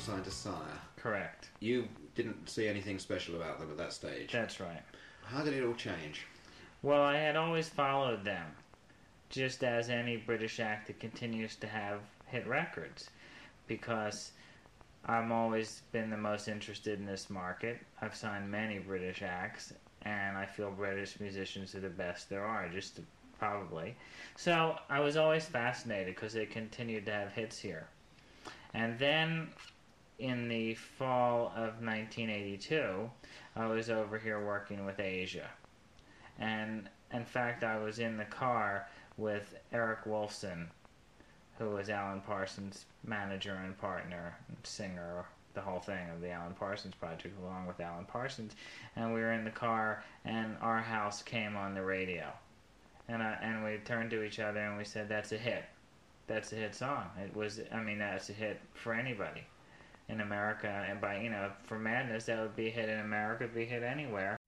Side to Sire. Correct. You didn't see anything special about them at that stage. That's right. How did it all change? Well, I had always followed them, just as any British act that continues to have hit records, because I've always been the most interested in this market. I've signed many British acts, and I feel British musicians are the best there are, probably. So I was always fascinated because they continued to have hits here. And then in the fall of 1982, I was over here working with Asia. And in fact, I was in the car with Eric Wolfson, who was Alan Parsons' manager and partner, and singer, the whole thing of the Alan Parsons Project, along with Alan Parsons. And we were in the car, and Our House came on the radio. And we turned to each other and we said, "That's a hit. That's a hit song." That's a hit for anybody in America. And for Madness, that would be a hit in America, it'd be a hit anywhere.